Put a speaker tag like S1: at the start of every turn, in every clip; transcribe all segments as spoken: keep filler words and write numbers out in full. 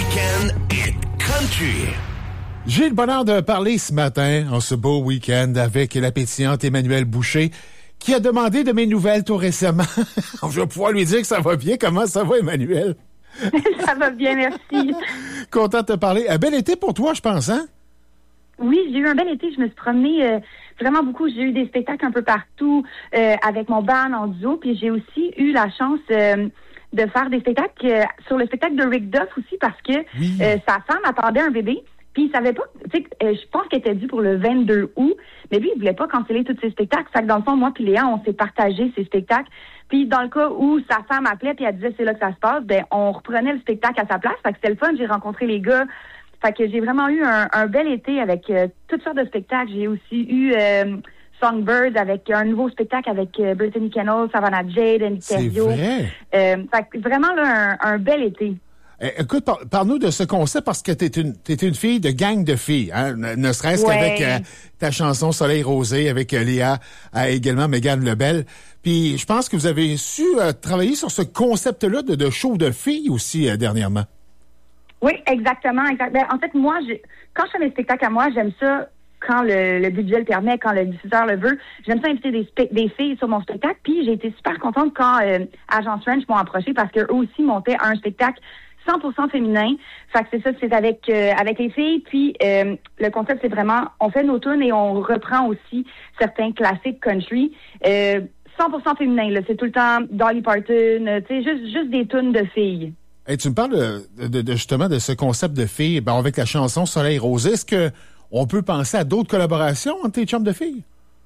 S1: Week-end Hit Country.
S2: J'ai le bonheur de parler ce matin, en ce beau week-end, avec la pétillante Emmanuelle Boucher, qui a demandé de mes nouvelles tout récemment. Je vais pouvoir lui dire que ça va bien. Comment ça va, Emmanuelle?
S3: Ça va bien, merci.
S2: Content de te parler. Un bel été pour toi, je pense, hein?
S3: Oui, j'ai eu un bel été. Je me suis promenée euh, vraiment beaucoup. J'ai eu des spectacles un peu partout euh, avec mon band en duo. Puis j'ai aussi eu la chance euh, de faire des spectacles euh, sur le spectacle de Rick Duff aussi parce que
S2: oui.
S3: euh, sa femme attendait un bébé. Puis il savait pas, tu sais, euh, je pense qu'elle était due pour le vingt-deux août, mais lui, il voulait pas canceller tous ses spectacles. Fait que dans le fond, moi puis Léa, on s'est partagé ses spectacles. Puis dans le cas où sa femme appelait puis elle disait c'est là que ça se passe, ben on reprenait le spectacle à sa place. Fait que c'était le fun, j'ai rencontré les gars. Fait que j'ai vraiment eu un, un bel été avec euh, toutes sortes de spectacles. J'ai aussi eu euh, Songbird avec un nouveau spectacle avec euh, Brittany Kennel, Savannah Jade, Annie Terrio.
S2: C'est vrai?
S3: Euh, fait que vraiment là, un, un bel été.
S2: Eh, écoute, par, parle-nous de ce concept parce que t'es une, t'es une fille de gang de filles, hein? Ne, ne serait-ce
S3: ouais.
S2: qu'avec euh, ta chanson Soleil Rosé avec euh, Léa, euh, également Mégane Lebel. Puis je pense que vous avez su euh, travailler sur ce concept-là de, de show de filles aussi euh, dernièrement.
S3: Oui, exactement. Exact. Ben, en fait, moi, je, quand je fais mes spectacles à moi, j'aime ça quand le, le budget le permet, quand le diffuseur le veut. J'aime ça inviter des, spe- des filles sur mon spectacle. Puis j'ai été super contente quand euh, Agence French m'ont approché parce qu'eux aussi montaient un spectacle cent pour cent féminin. Fait que c'est ça, c'est avec euh, avec les filles. Puis euh, le concept, c'est vraiment, on fait nos tunes et on reprend aussi certains classiques country. Euh, cent pour cent féminin, là. C'est tout le temps Dolly Parton, euh, tu sais, juste, juste des tunes de filles.
S2: Hey, tu me parles de, de, de justement de ce concept de filles, ben, avec la chanson Soleil Rosé. Est-ce que on peut penser à d'autres collaborations entre tes chums de filles?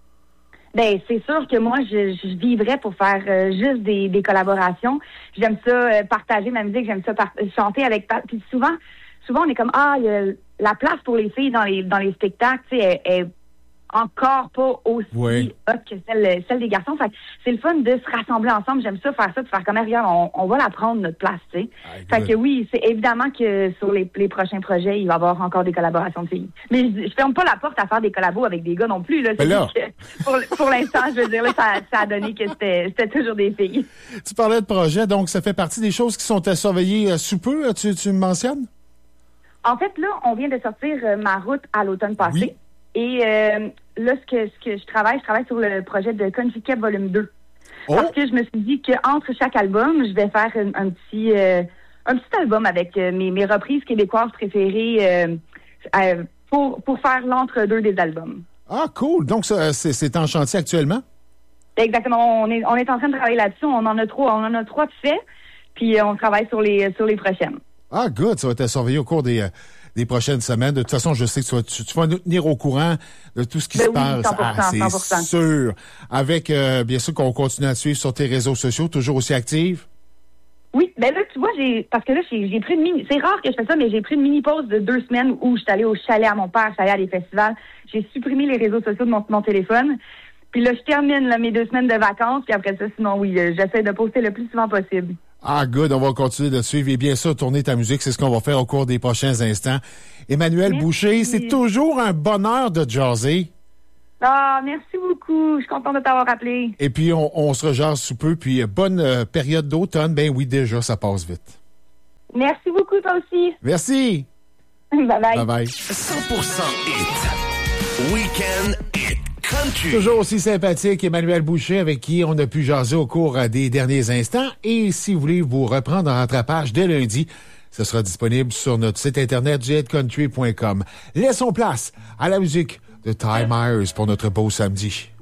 S3: Ben c'est sûr que moi je, je vivrais pour faire euh, juste des, des collaborations. J'aime ça euh, partager ma musique, j'aime ça par- chanter avec. Puis souvent, souvent on est comme ah y a la place pour les filles dans les dans les spectacles, tu sais, est, est encore pas aussi
S2: oui.
S3: hot que celle celle des garçons. Fait que c'est le fun de se rassembler ensemble. J'aime ça faire ça, de faire comme regarde, on, on va la prendre notre place, tu sais.
S2: Ah,
S3: fait que oui, c'est évidemment que sur les, les prochains projets, il va y avoir encore des collaborations de filles. Mais je, je ferme pas la porte à faire des collabos avec des gars non plus là. C'est
S2: là.
S3: que pour, pour l'instant, je veux dire là, ça, ça a donné que c'était c'était toujours des filles.
S2: Tu parlais de projet, donc ça fait partie des choses qui sont à surveiller euh, sous peu. Tu, tu me mentionnes?
S3: En fait, là, on vient de sortir euh, Ma route à l'automne passé.
S2: Oui.
S3: Et euh, là, ce que, ce que je travaille, je travaille sur le projet de Country Cap Volume deux.
S2: Oh.
S3: Parce que je me suis dit qu'entre chaque album, je vais faire un, un petit euh, un petit album avec euh, mes, mes reprises québécoises préférées euh, euh, pour, pour faire l'entre-deux des albums.
S2: Ah, cool. Donc, ça, c'est, c'est en chantier actuellement?
S3: Exactement. On est, on est en train de travailler là-dessus. On en a trois, on en a trois de fait. Puis euh, on travaille sur les, sur les prochaines.
S2: Ah, good. Ça va être surveillé au cours des... Euh... des prochaines semaines. De toute façon, je sais que tu vas, tu, tu vas nous tenir au courant de tout ce qui
S3: ben
S2: se
S3: oui,
S2: passe.
S3: cent pour cent,
S2: ah, c'est
S3: cent pour cent.
S2: sûr. Avec, euh, bien sûr, qu'on continue à te suivre sur tes réseaux sociaux, toujours aussi active.
S3: Oui, ben là, tu vois, j'ai parce que là, j'ai, j'ai pris une mini... C'est rare que je fais ça, mais j'ai pris une mini-pause de deux semaines où je suis allée au chalet à mon père, je suis allée à des festivals. J'ai supprimé les réseaux sociaux de mon, mon téléphone. Puis là, je termine là, mes deux semaines de vacances. Puis après ça, sinon, oui, euh, j'essaie de poster le plus souvent possible.
S2: Ah, good. On va continuer de te suivre. Et bien sûr, tourner ta musique, c'est ce qu'on va faire au cours des prochains instants. Emmanuelle
S3: Merci.
S2: Boucher, c'est toujours un bonheur de jaser.
S3: Ah, merci beaucoup. Je suis contente de t'avoir appelé.
S2: Et puis, on, on se rejase sous peu. Puis, euh, bonne euh, période d'automne. Ben oui, déjà, ça passe vite.
S3: Merci beaucoup, toi aussi.
S2: Merci.
S3: Bye-bye.
S2: Bye-bye.
S1: cent pour cent Hit. Week-end Hit Country.
S2: Toujours aussi sympathique, Emmanuelle Boucher, avec qui on a pu jaser au cours des derniers instants. Et si vous voulez vous reprendre en rattrapage dès lundi, ce sera disponible sur notre site internet j hit country point com. Laissons place à la musique de Ty Myers pour notre beau samedi.